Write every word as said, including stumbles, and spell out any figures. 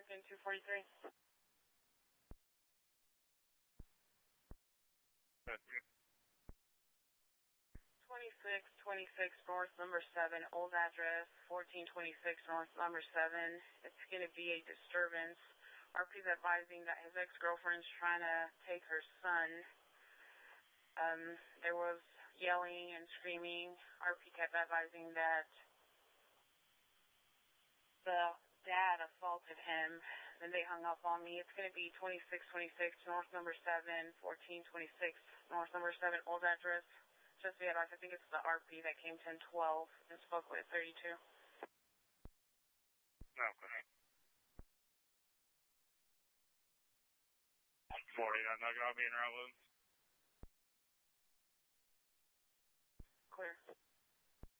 Lincoln two forty-three. twenty-six twenty-six North number seven, old address, fourteen twenty-six North number seven. It's going to be a disturbance. R P's advising that his ex-girlfriend's trying to take her son. Um, there was yelling and screaming. R P kept advising that the dad assaulted him. Then they hung up on me. It's going to be twenty-six twenty-six North number seven, fourteen twenty-six North number seven, old address. Just the advice, I think it's the R P that came ten twelve and spoke with thirty-two. Okay. forty, I'm not going to be in Rollins. Clear.